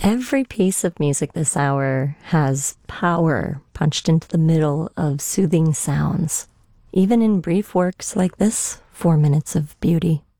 Every piece of music this hour has power punched into the middle of soothing sounds, even in brief works like this, 4 Minutes of Beauty.